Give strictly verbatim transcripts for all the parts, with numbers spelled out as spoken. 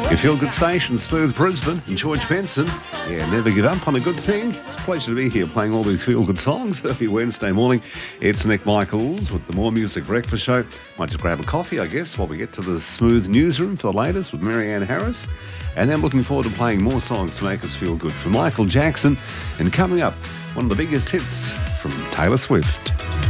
Your feel-good station, Smooth Brisbane and George Benson. Yeah, never give up on a good thing. It's a pleasure to be here playing all these feel-good songs every Wednesday morning. It's Nick Michaels with the More Music Breakfast Show. Might just grab a coffee, I guess, while we get to the Smooth Newsroom for the latest with Marianne Harris. And then looking forward to playing more songs to make us feel good from Michael Jackson. And coming up, one of the biggest hits from Taylor Swift.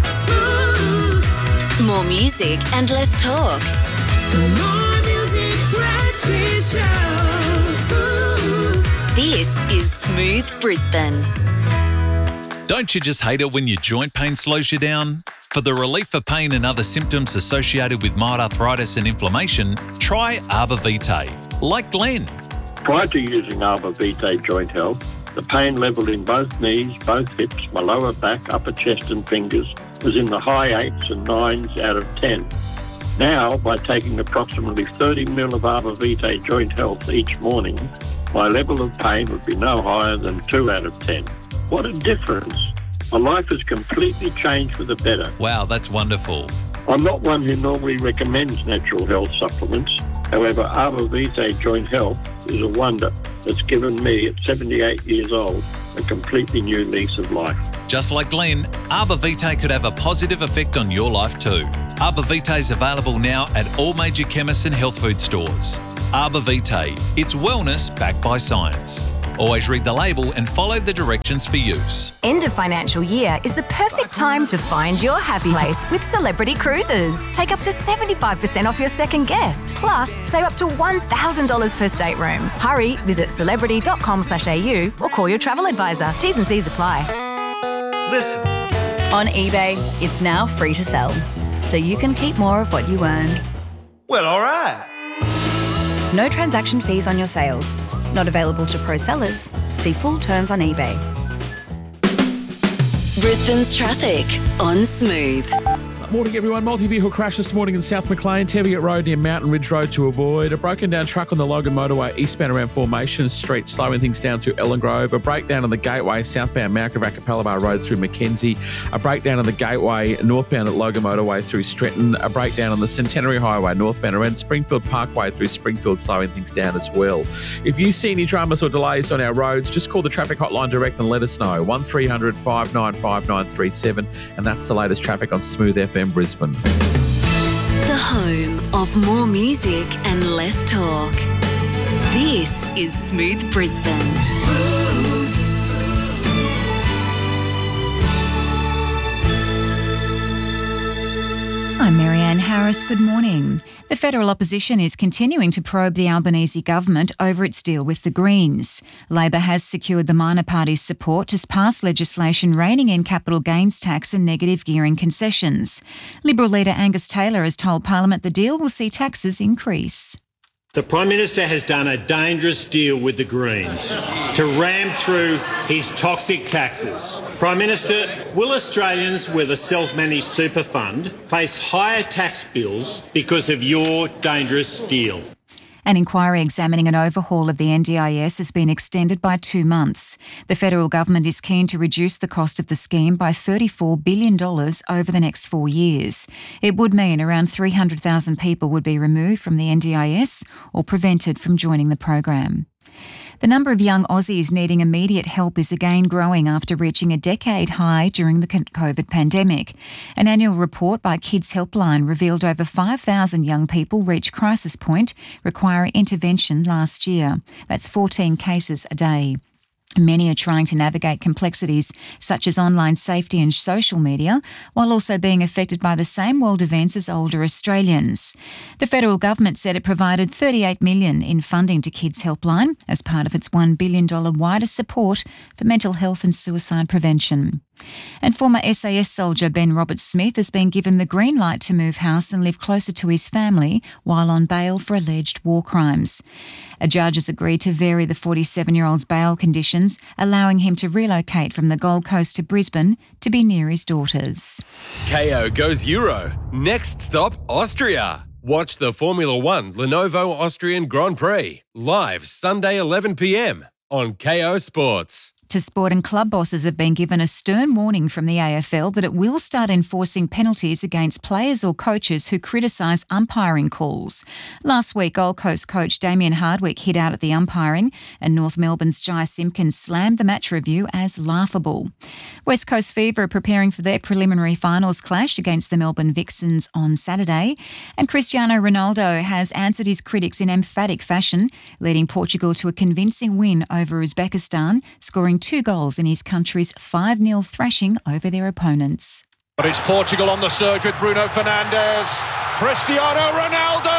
More music and less talk. More Music Breakfast Show. This is Smooth Brisbane. Don't you just hate it when your joint pain slows you down? For the relief of pain and other symptoms associated with mild arthritis and inflammation, try Arbor Vitae. Like Glenn. Prior to using Arbor Vitae Joint Health, the pain level in both knees, both hips, my lower back, upper chest and fingers was in the high eights and nines out of ten. Now, by taking approximately thirty mil of Arbor Vitae Joint Health each morning, my level of pain would be no higher than two out of ten. What a difference. My life has completely changed for the better. Wow, that's wonderful. I'm not one who normally recommends natural health supplements. However, Arbor Vitae Joint Health is a wonder that's given me, at seventy-eight years old, a completely new lease of life. Just like Glenn, Arbor Vitae could have a positive effect on your life too. Arbor Vitae is available now at all major chemists and health food stores. Arbor Vitae, it's wellness backed by science. Always read the label and follow the directions for use. End of financial year is the perfect time to find your happy place with Celebrity Cruises. Take up to seventy-five percent off your second guest. Plus, save up to one thousand dollars per stateroom. Hurry, visit celebrity dot com slash a u or call your travel advisor. T's and C's apply. Listen. On eBay, it's now free to sell, so you can keep more of what you earn. Well, all right. No transaction fees on your sales. Not available to pro sellers. See full terms on eBay. Brisbane's traffic on Smooth. Morning everyone, multi-vehicle crash this morning in South Maclean, Teviot Road near Mountain Ridge Road to avoid. A broken down truck on the Logan Motorway eastbound around Formation Street, slowing things down through Ellen Grove. A breakdown on the Gateway southbound Mount Gravatt Capella Road through Mackenzie. A breakdown on the Gateway northbound at Logan Motorway through Stretton. A breakdown on the Centenary Highway northbound around Springfield Parkway through Springfield, slowing things down as well. If you see any dramas or delays on our roads, just call the traffic hotline direct and let us know. one three hundred, five nine five, nine three seven, and that's the latest traffic on Smooth F M Brisbane. The home of more music and less talk. This is Smooth Brisbane. I'm Marianne Harris. Good morning. The federal opposition is continuing to probe the Albanese government over its deal with the Greens. Labor has secured the minor party's support to pass legislation reining in capital gains tax and negative gearing concessions. Liberal leader Angus Taylor has told Parliament the deal will see taxes increase. The Prime Minister has done a dangerous deal with the Greens to ram through his toxic taxes. Prime Minister, will Australians with a self-managed super fund face higher tax bills because of your dangerous deal? An inquiry examining an overhaul of the N D I S has been extended by two months. The federal government is keen to reduce the cost of the scheme by thirty-four billion dollars over the next four years. It would mean around three hundred thousand people would be removed from the N D I S or prevented from joining the program. The number of young Aussies needing immediate help is again growing after reaching a decade high during the COVID pandemic. An annual report by Kids Helpline revealed over five thousand young people reached crisis point, requiring intervention last year. That's fourteen cases a day. Many are trying to navigate complexities such as online safety and social media, while also being affected by the same world events as older Australians. The federal government said it provided thirty-eight million dollars in funding to Kids Helpline as part of its one billion dollars wider support for mental health and suicide prevention. And former S A S soldier Ben Roberts-Smith has been given the green light to move house and live closer to his family while on bail for alleged war crimes. A judge has agreed to vary the forty-seven-year-old's bail conditions, allowing him to relocate from the Gold Coast to Brisbane to be near his daughters. K O goes Euro. Next stop, Austria. Watch the Formula One Lenovo Austrian Grand Prix live Sunday eleven p m on K O Sports. To sport, and club bosses have been given a stern warning from the A F L that it will start enforcing penalties against players or coaches who criticise umpiring calls. Last week, Gold Coast coach Damien Hardwick hit out at the umpiring, and North Melbourne's Jai Simpkins slammed the match review as laughable. West Coast Fever are preparing for their preliminary finals clash against the Melbourne Vixens on Saturday, and Cristiano Ronaldo has answered his critics in emphatic fashion, leading Portugal to a convincing win over Uzbekistan, scoring two goals in his country's five nil thrashing over their opponents. But it's Portugal on the surge with Bruno Fernandes. Cristiano Ronaldo!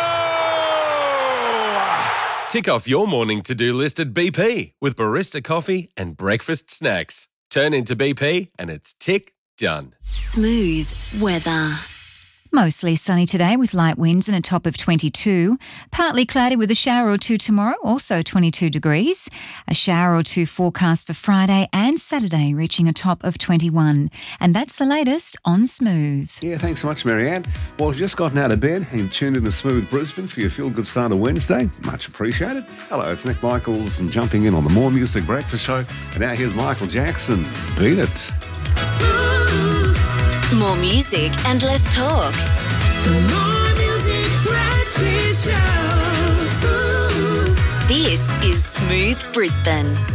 Tick off your morning to-do list at B P with barista coffee and breakfast snacks. Turn into B P and it's tick done. Smooth weather. Mostly sunny today with light winds and a top of twenty-two. Partly cloudy with a shower or two tomorrow, also twenty-two degrees. A shower or two forecast for Friday and Saturday, reaching a top of twenty-one. And that's the latest on Smooth. Yeah, thanks so much, Marianne. Well, you've just gotten out of bed and tuned in to Smooth Brisbane for your feel-good start of Wednesday. Much appreciated. Hello, it's Nick Michaels and jumping in on the More Music Breakfast Show. And now here's Michael Jackson. Beat it. More music and less talk. The More Music Breakfast Show. This is Smooth Brisbane.